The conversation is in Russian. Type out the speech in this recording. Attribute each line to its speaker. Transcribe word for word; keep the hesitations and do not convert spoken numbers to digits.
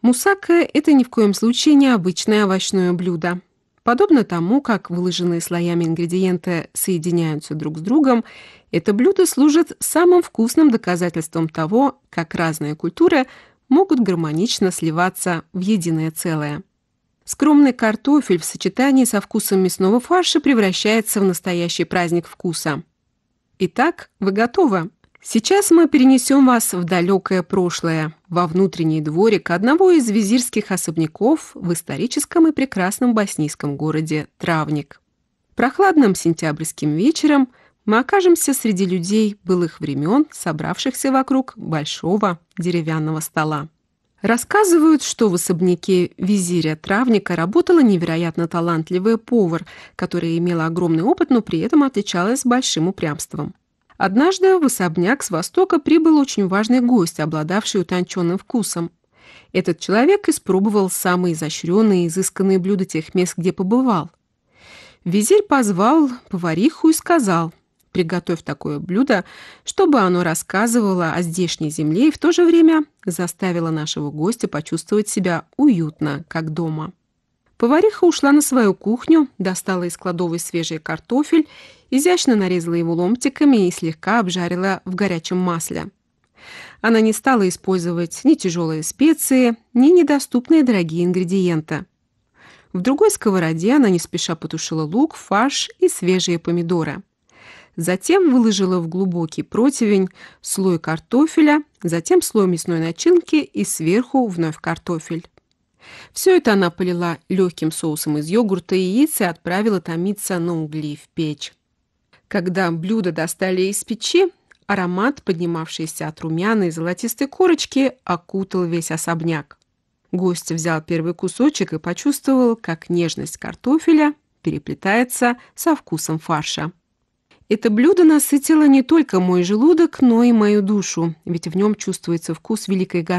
Speaker 1: Мусака– это ни в коем случае не обычное овощное блюдо. Подобно тому, как выложенные слоями ингредиенты соединяются друг с другом, это блюдо служит самым вкусным доказательством того, как разные культуры могут гармонично сливаться в единое целое. Скромный картофель в сочетании со вкусом мясного фарша превращается в настоящий праздник вкуса. Итак, вы готовы? Сейчас мы перенесем вас в далекое прошлое, во внутренний дворик одного из визирских особняков в историческом и прекрасном боснийском городе Травник. Прохладным сентябрьским вечером мы окажемся среди людей былых времен, собравшихся вокруг большого деревянного стола. Рассказывают, что в особняке визиря Травника работала невероятно талантливая повар, которая имела огромный опыт, но при этом отличалась большим упрямством. Однажды в особняк с востока прибыл очень важный гость, обладавший утонченным вкусом. Этот человек испробовал самые изощренные и изысканные блюда тех мест, где побывал. Визирь позвал повариху и сказал: «Приготовь такое блюдо, чтобы оно рассказывало о здешней земле и в то же время заставило нашего гостя почувствовать себя уютно, как дома». Повариха ушла на свою кухню, достала из кладовой свежий картофель, изящно нарезала его ломтиками и слегка обжарила в горячем масле. Она не стала использовать ни тяжелые специи, ни недоступные дорогие ингредиенты. В другой сковороде она не спеша потушила лук, фарш и свежие помидоры. Затем выложила в глубокий противень слой картофеля, затем слой мясной начинки и сверху вновь картофель. Все это она полила легким соусом из йогурта и яиц и отправила томиться на угли в печь. Когда блюдо достали из печи, аромат, поднимавшийся от румяной золотистой корочки, окутал весь особняк. Гость взял первый кусочек и почувствовал, как нежность картофеля переплетается со вкусом фарша. Это блюдо насытило не только мой желудок, но и мою душу, ведь в нем чувствуется вкус великой